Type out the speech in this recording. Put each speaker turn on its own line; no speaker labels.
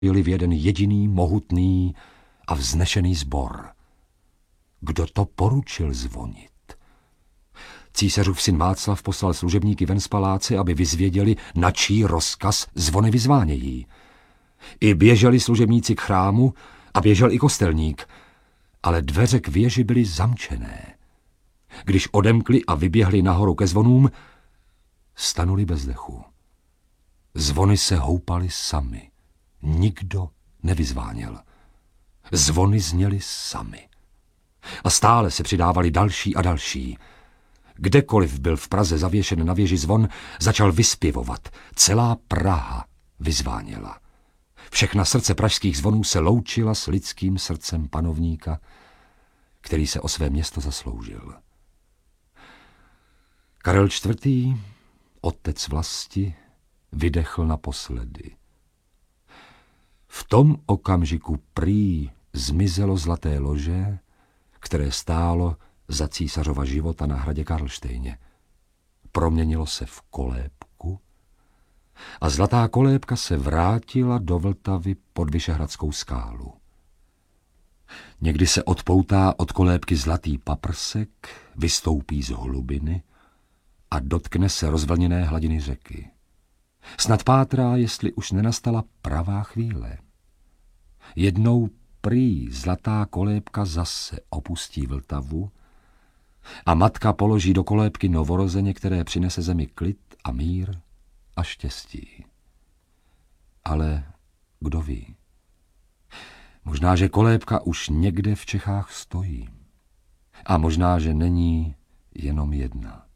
jeli v jeden jediný mohutný a vznešený sbor. Kdo to poručil zvonit? Císařův syn Václav poslal služebníky ven z paláce, aby vyzvěděli, na čí rozkaz zvony vyzvánějí. I běželi služebníci k chrámu a běžel i kostelník, ale dveře k věži byly zamčené. Když odemkli a vyběhli nahoru ke zvonům, stanuli bez dechu. Zvony se houpaly samy. Nikdo nevyzváněl. Zvony zněly samy. A stále se přidávali další a další. Kdekoliv byl v Praze zavěšen na věži zvon, začal vyspěvovat. Celá Praha vyzváněla. Všechna srdce pražských zvonů se loučila s lidským srdcem panovníka, který se o své město zasloužil. Karel IV., otec vlasti, vydechl naposledy. V tom okamžiku prý zmizelo zlaté lože, které stálo za císařova života na hradě Karlštejně. Proměnilo se v kolébku a zlatá kolébka se vrátila do Vltavy pod Vyšehradskou skálu. Někdy se odpoutá od kolébky zlatý paprsek, vystoupí z hlubiny a dotkne se rozvlněné hladiny řeky. Snad pátrá, jestli už nenastala pravá chvíle. Jednou prý zlatá kolébka zase opustí Vltavu a matka položí do kolébky novorozeně, které přinese zemi klid a mír a štěstí. Ale kdo ví? Možná, že kolébka už někde v Čechách stojí. A možná, že není jenom jedna.